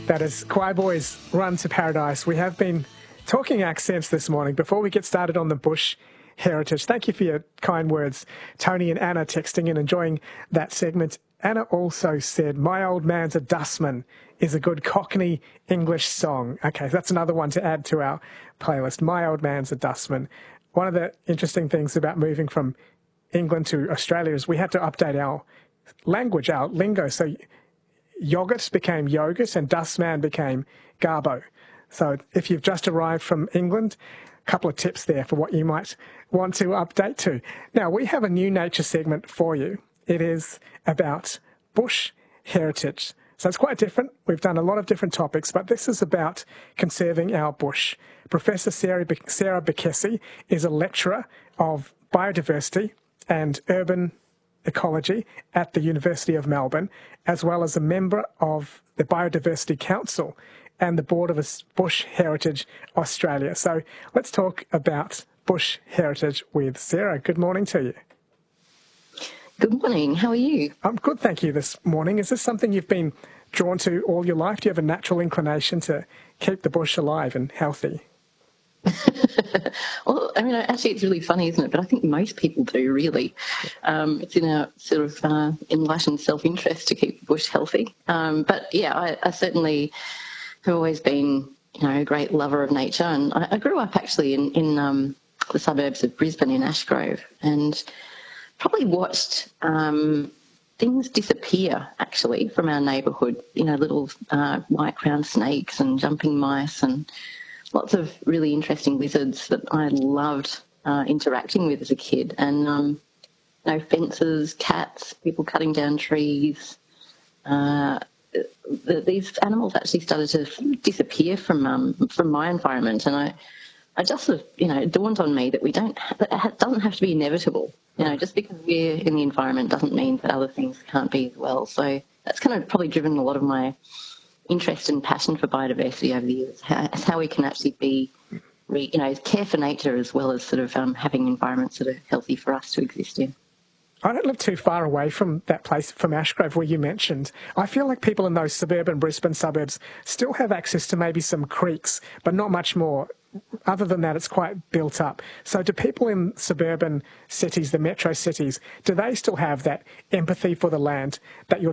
That is Choir Boys Run to Paradise. We have been talking accents this morning. Before we get started on the bush heritage, thank you for your kind words, Tony and Anna texting in, enjoying that segment. Anna also said, "My Old Man's a Dustman" is a good Cockney English song. Okay, that's another one to add to our playlist. My Old Man's a Dustman. One of the interesting things about moving from England to Australia is we had to update our language, our lingo. So yogurt became yogurt and dustman became garbo. So if you've just arrived from England, a couple of tips there for what you might want to update to. Now, we have a new nature segment for you. It is about bush heritage. So it's quite different. We've done a lot of different topics, but this is about conserving our bush. Professor Sarah Bekesi is a lecturer of biodiversity and urban ecology at the University of Melbourne, as well as a member of the Biodiversity Council and the Board of Bush Heritage Australia. So let's talk about bush heritage with Sarah. Good morning to you. Good morning. How are you? I'm good, thank you, this morning. Is this something you've been drawn to all your life? Do you have a natural inclination to keep the bush alive and healthy? Well, I mean, actually, it's really funny, isn't it? But I think most people do, really. It's in our sort of enlightened self-interest to keep the bush healthy. But yeah, I certainly have always been, a great lover of nature. And I grew up actually in the suburbs of Brisbane in Ashgrove, and probably watched things disappear, actually, from our neighbourhood. Little white-crowned snakes and jumping mice and lots of really interesting lizards that I loved interacting with as a kid. And, fences, cats, people cutting down trees. These animals actually started to disappear from my environment. And I just sort of, it dawned on me that that doesn't have to be inevitable. Just because we're in the environment doesn't mean that other things can't be as well. So that's kind of probably driven a lot of my interest and passion for biodiversity over the years. How we can actually be, care for nature as well as sort of having environments that are healthy for us to exist in. I don't live too far away from that place, from Ashgrove, where you mentioned. I feel like people in those suburban Brisbane suburbs still have access to maybe some creeks, but not much more. Other than that, it's quite built up. So do people in suburban cities, the metro cities, do they still have that empathy for the land that you're